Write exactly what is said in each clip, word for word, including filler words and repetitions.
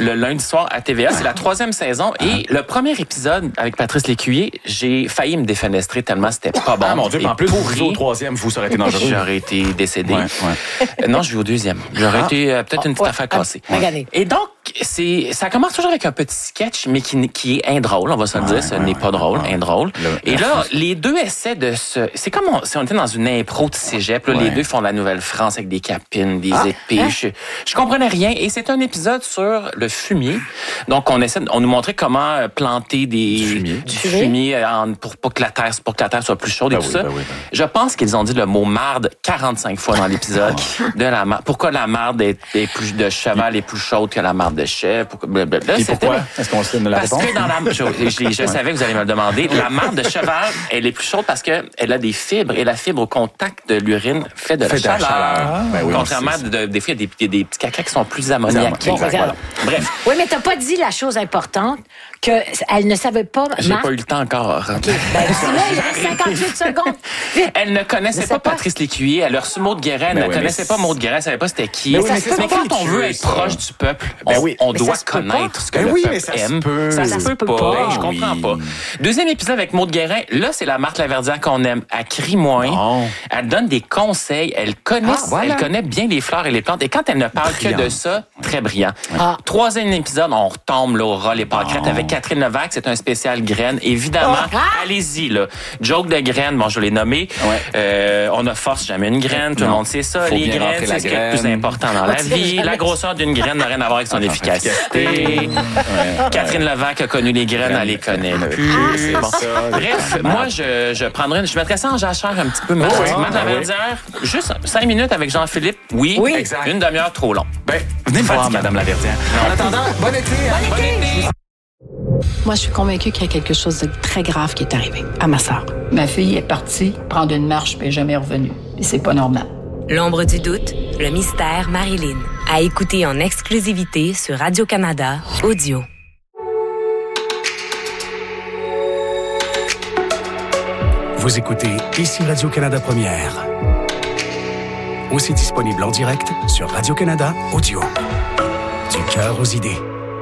le lundi soir à T V A. C'est la troisième saison. Ah. Et le premier épisode avec Patrice Lécuyer, j'ai failli me défenestrer tellement c'était pas bon. Ah mon Dieu, mais en plus, pourri. Vous au troisième, vous, ça aurait été dangereux. J'aurais été décédé. Ouais, ouais. Non, je vais au deuxième. J'aurais ah. été euh, peut-être oh, une petite ouais. affaire cassée. Ouais. Et donc, c'est, ça commence toujours avec un petit sketch, mais qui, qui est indrôle, on va se le dire. Ouais, ce ouais, n'est ouais, pas drôle, ouais. indrôle. Le, et là, les deux essaient de se... C'est comme on, si on était dans une impro de cégep. Là, ouais. Les deux font la Nouvelle-France avec des capines, des ah, épées. Hein? Je, je comprenais rien. Et c'est un épisode sur le fumier. Donc, on essaie, on nous montrait comment planter des, du fumier, du fumier en, pour, pour, que la terre, pour que la terre soit plus chaude ben et tout oui, ça. Ben oui, ben. Je pense qu'ils ont dit le mot marde quarante-cinq fois dans l'épisode. de la marde. Pourquoi la marde est, est plus, de cheval est plus chaude que la marde de chèvre? Pourquoi, blablabla, et pourquoi? Est-ce qu'on se donne la réponse? Parce que dans la, je, je, je ouais. savais que vous allez me le demander. La marde de cheval, elle est plus chaude parce qu'elle a des fibres et la fibre au contact de l'urine fait de la fait chaleur. De la chaleur. Ah. Ben oui, contrairement à de, des fois, il y a des, des petits cacas qui sont plus ammoniaques. Bon, voilà. Bref. Oui, mais t'as pas dit la chose importante qu'elle ne savait pas. J'ai Marc... pas eu le temps encore. Okay. Ben, sinon, il reste cinquante-huit secondes. Vite. Elle ne connaissait pas, pas Patrice Lécuyer. Elle a reçu Maud Guérin. Elle ben ne oui, connaissait pas Maud Guérin. Elle savait pas c'était qui. Mais, oui, mais, mais, mais quand on veut être ça. proche du peuple, ben oui. on, on doit connaître ce que ben le oui, peuple ça aime. Se peut. Ça, ça se peut pas. pas. Je comprends oui. pas. Deuxième épisode avec Maud Guérin. Là, c'est la Marthe Laverdière qu'on aime. Elle crie moins. Oh. Elle donne des conseils. Elle connaît, ah, voilà. elle connaît bien les fleurs et les plantes. Et quand elle ne parle brillant. que de ça, très brillant. Ah. Troisième épisode, on retombe là, au rat les pâquerettes oh. avec Catherine Levac. C'est un spécial graines. Évidemment, oh. allez-y. Là. Joke de graines, bon, je l'ai nommé. Ouais. Euh, on ne force jamais une graine. Tout le monde sait ça. Faut les graines, c'est ce qui est le plus important dans la vie. La grosseur d'une graine n'a rien à voir avec son efficacité. ouais. Catherine Levac a connu les graines, elle les connaît plus. Bon. Bref, moi, je, je prendrais, je mettrais ça en jachère un petit peu. Marthe oh, oui. Laverdière, oui. juste cinq minutes avec Jean-Philippe. Oui, oui. Exact. Une demi-heure trop long. Ben, venez me voir, Madame Laverdière. En attendant, bon été. Bon été. Bon été. Moi, je suis convaincue qu'il y a quelque chose de très grave qui est arrivé à ma sœur. Ma fille est partie prendre une marche puis n'est jamais revenue. Et c'est pas normal. L'ombre du doute, le mystère Marilyn. À écouter en exclusivité sur Radio-Canada Audio. Vous écoutez Ici Radio-Canada Première. Aussi disponible en direct sur Radio-Canada Audio. Du cœur aux idées.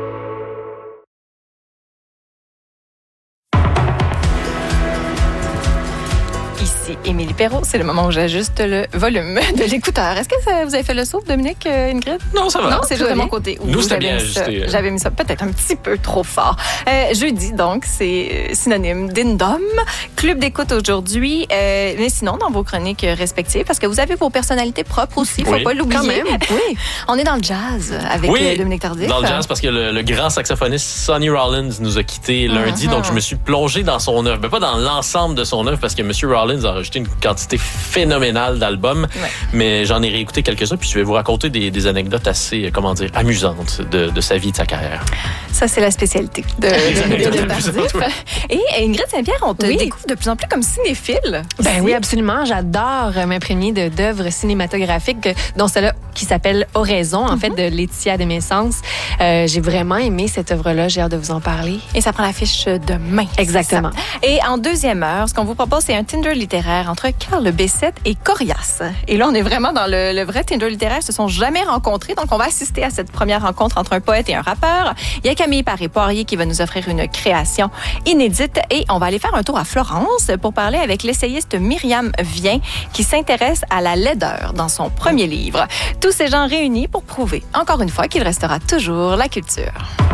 Ici Émilie Perrault, c'est le moment où j'ajuste le volume de l'écouteur. Est-ce que ça, vous avez fait le saut, Dominique, euh, Ingrid? Non, ça va. Non, c'est juste de mon côté. Nous, c'était bien ajusté. J'avais mis ça peut-être un petit peu trop fort. Euh, jeudi, donc, c'est synonyme d'Indom. Club d'écoute aujourd'hui. Euh, mais sinon, dans vos chroniques respectives, parce que vous avez vos personnalités propres aussi, faut oui. pas l'oublier. Quand même, oui. On est dans le jazz avec oui, Dominique Tardif. Dans le jazz, parce que le, le grand saxophoniste Sonny Rollins nous a quittés lundi, mm-hmm. donc je me suis plongé dans son œuvre. Mais pas dans l'ensemble de son œuvre, parce que M. Rollins a rajouté une quantité phénoménale d'albums, ouais. mais j'en ai réécouté quelques-uns, puis je vais vous raconter des, des anecdotes assez, comment dire, amusantes de, de sa vie et de sa carrière. Ça, c'est la spécialité de, de, de, de Tardif. Et Ingrid Saint-Pierre, on te oui. découvre de plus en plus comme cinéphile. Ben oui, absolument. J'adore m'imprégner de, d'œuvres cinématographiques, dont celle-là qui s'appelle Oraison, en mm-hmm. fait, de Laetitia Desmessens. Euh, j'ai vraiment aimé cette œuvre-là. J'ai hâte de vous en parler. Et ça prend l'affiche demain. Exactement. Et en deuxième heure, ce qu'on vous propose, c'est un Tinder littéraire entre Carl Bessette et Corias. Et là, on est vraiment dans le, le vrai Tinder littéraire. Ils se sont jamais rencontrés, donc on va assister à cette première rencontre entre un poète et un rappeur. Il y a Camille Paré-Poirier qui va nous offrir une création inédite et on va aller faire un tour à Florence pour parler avec l'essayiste Myriam Vien qui s'intéresse à la laideur dans son premier livre. Tous ces gens réunis pour prouver, encore une fois, qu'il restera toujours la culture.